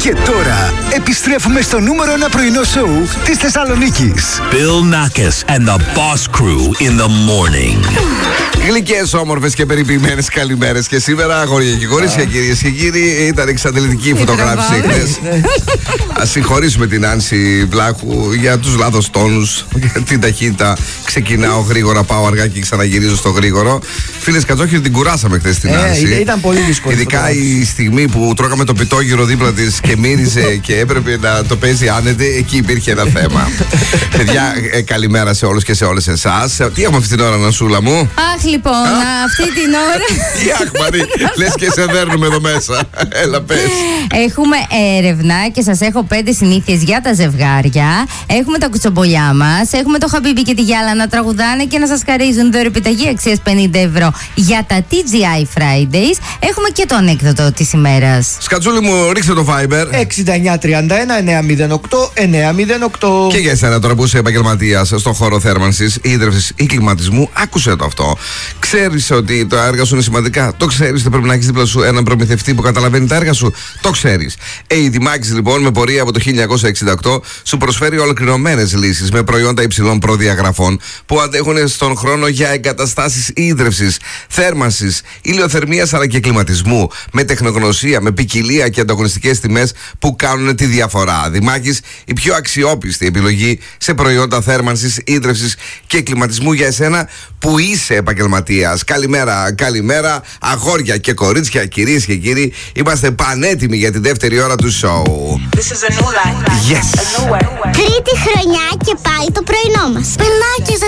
Και τώρα επιστρέφουμε στο νούμερο 1 πρωινό σοου της Θεσσαλονίκης. Bill Nackis and the Boss Crew in the morning. Γλυκές, όμορφες και περιποιημένες καλημέρες. Και σήμερα, αγόρια και κορίτσια, κυρίες και κύριοι, ήταν εξαντλητική η φωτογράφηση χθες. Ας συγχωρήσουμε την Άνση Βλάχου για τους λάθος τόνους, για την ταχύτητα. Ξεκινάω γρήγορα, πάω αργά και ξαναγυρίζω στο γρήγορο. Φίλες Κατσόχυρη, την κουράσαμε χθες την Άνση. Ήταν πολύ δύσκολη. Ειδικά η στιγμή που τρώγαμε το πιτόγυρο δίπλα της και μύριζε και έπρεπε να το παίζει άνετε, εκεί υπήρχε ένα θέμα. Παιδιά, καλημέρα σε όλους και σε όλες εσάς. Τι έχουμε αυτή την ώρα, Νασούλα μου? Αχ, λοιπόν, αυτή την ώρα. Τι αχ, Μαρή, λες και σε δέρνουμε εδώ μέσα. Έλα, πες. Έχουμε έρευνα και σας έχω 5 συνήθειες για τα ζευγάρια. Έχουμε τα κουτσομπολιά μας. Έχουμε το Χαμπίμπι και τη Γιάλα να τραγουδάνε και να σας χαρίζουν δωρεπιταγή αξίας 50 ευρώ για τα TGI Fridays. Έχουμε και το ανέκδοτο της ημέρας. Σκατζούλη μου, ρίξε το Viber. 6931-908. Και για εσένα τώρα που είσαι επαγγελματίας στον χώρο θέρμανσης, ίδρυυσης ή κλιματισμού, άκουσε το αυτό. Ξέρεις ότι τα έργα σου είναι σημαντικά. Το ξέρεις ότι πρέπει να έχεις δίπλα σου έναν προμηθευτή που καταλαβαίνει τα έργα σου. Το ξέρεις. Η Δημάκης, λοιπόν, με πορεία από το 1968, σου προσφέρει ολοκληρωμένες λύσεις με προϊόντα υψηλών προδιαγραφών που αντέχουν στον χρόνο για εγκαταστάσεις ίδρυυσης, θέρμανσης, ηλιοθερμίας αλλά και κλιματισμού. Με τεχνογνωσία, με ποικιλία και ανταγωνιστικές τιμές που κάνουν τη διαφορά. Δημάκης, η πιο αξιόπιστη επιλογή σε προϊόντα θέρμανσης, ίδρυυσης και κλιματισμού για εσένα που είσαι επαγγελματίας. Καλημέρα, καλημέρα, αγόρια και κορίτσια, κυρίες και κύριοι. Είμαστε πανέτοιμοι για τη δεύτερη ώρα του σοου. Yes. Τρίτη χρονιά και πάλι το πρωινό μας.